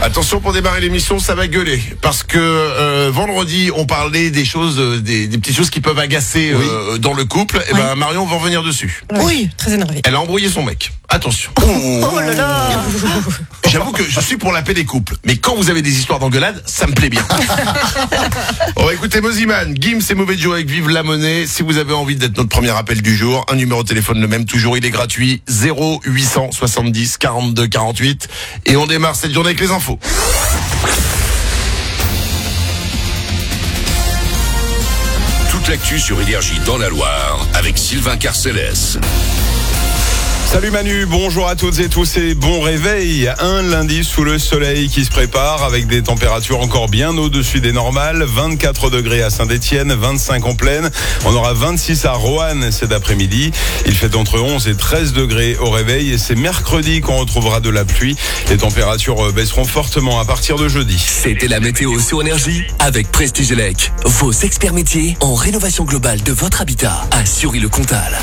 Attention, pour démarrer l'émission, ça va gueuler. Parce que vendredi, on parlait des choses, des petites choses qui peuvent agacer dans le couple. Et ben Marion va revenir dessus. Oui, très énervée. Elle a embrouillé son mec. Attention. Oh là là. J'avoue que je suis pour la paix des couples. Mais quand vous avez des histoires d'engueulade, ça me plaît bien. On va écouter Moziman, Gims et Mauvais Joe avec Vive la Monnaie. Si vous avez envie d'être notre premier appel du jour, un numéro de téléphone le même, toujours, il est gratuit. 0870 42 48. Et on démarre cette journée avec les infos. Toute l'actu sur Énergie dans la Loire avec Sylvain Carcellès. Salut Manu, bonjour à toutes et tous et bon réveil. Un lundi sous le soleil qui se prépare avec des températures encore bien au-dessus des normales. 24 degrés à Saint-Étienne, 25 en Plaine. On aura 26 à Roanne cet après-midi. Il fait entre 11 et 13 degrés au réveil et c'est mercredi qu'on retrouvera de la pluie. Les températures baisseront fortement à partir de jeudi. C'était la météo sur Énergie avec Prestige Elec. Vos experts métiers en rénovation globale de votre habitat à Sury-le-Comtal.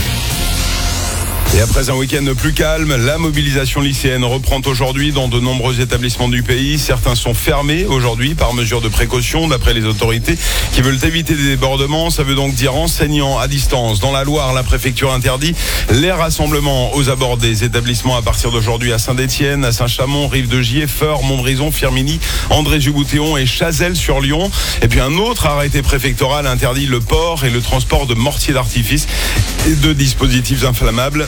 Et après un week-end plus calme, la mobilisation lycéenne reprend aujourd'hui dans de nombreux établissements du pays. Certains sont fermés aujourd'hui par mesure de précaution d'après les autorités qui veulent éviter des débordements. Ça veut donc dire enseignants à distance. Dans la Loire, la préfecture interdit les rassemblements aux abords des établissements à partir d'aujourd'hui à Saint-Étienne, à Saint-Chamond, Rive-de-Gier, Feurs, Montbrison, Firmini, André-Juboutéon et Chazelles-sur-Lyon. Et puis un autre arrêté préfectoral interdit le port et le transport de mortiers d'artifice et de dispositifs inflammables.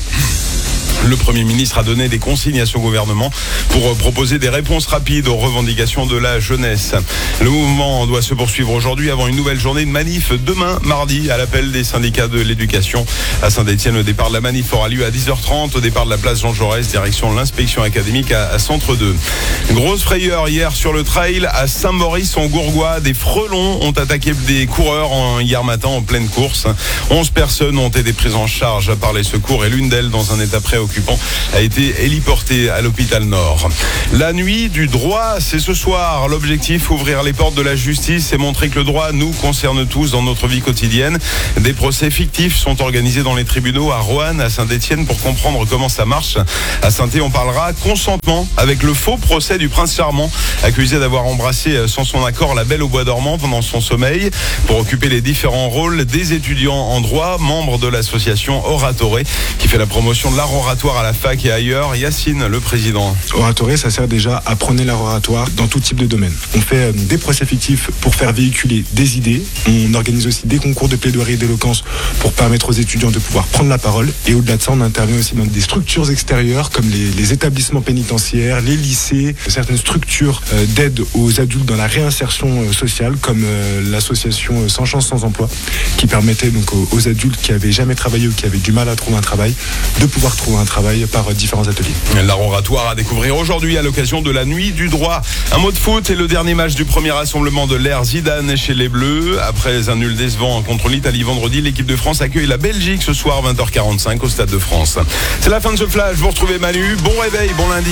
Le Premier ministre a donné des consignes à son gouvernement pour proposer des réponses rapides aux revendications de la jeunesse. Le mouvement doit se poursuivre aujourd'hui avant une nouvelle journée de manif demain, mardi, à l'appel des syndicats de l'éducation. À Saint-Étienne, le départ de la manif aura lieu à 10h30, au départ de la place Jean Jaurès, direction l'inspection académique à Centre 2. Grosse frayeur hier sur le trail à Saint-Maurice-en-Gourgois. Des frelons ont attaqué des coureurs hier matin en pleine course. 11 personnes ont été prises en charge par les secours et l'une d'elles, dans un état préoccupant, a été héliporté à l'hôpital Nord. La nuit du droit, c'est ce soir. L'objectif, ouvrir les portes de la justice et montrer que le droit nous concerne tous dans notre vie quotidienne. Des procès fictifs sont organisés dans les tribunaux à Roanne, à Saint-Étienne pour comprendre comment ça marche. À Saint-Étienne, on parlera consentement avec le faux procès du prince charmant, accusé d'avoir embrassé sans son accord la belle au bois dormant pendant son sommeil. Pour occuper les différents rôles des étudiants en droit, membres de l'association Oratoré, qui fait la promotion de l'art oratoire à la fac et ailleurs. Yacine, le président. Oratoré, ça sert déjà à prôner l'art oratoire dans tout type de domaine. On fait des procès fictifs pour faire véhiculer des idées. On organise aussi des concours de plaidoirie et d'éloquence pour permettre aux étudiants de pouvoir prendre la parole. Et au-delà de ça, on intervient aussi dans des structures extérieures comme les établissements pénitentiaires, les lycées, certaines structures d'aide aux adultes dans la réinsertion sociale comme l'association Sans Chance Sans Emploi qui permettait donc aux adultes qui avaient jamais travaillé ou qui avaient du mal à trouver un travail de pouvoir trouver un travail par différents ateliers. L'art oratoire à découvrir aujourd'hui à l'occasion de la nuit du droit. Un mot de foot et le dernier match du premier rassemblement de l'ère Zidane chez les Bleus. Après un nul décevant contre l'Italie vendredi, l'équipe de France accueille la Belgique ce soir 20h45 au Stade de France. C'est la fin de ce flash. Vous retrouvez Manu. Bon réveil, bon lundi.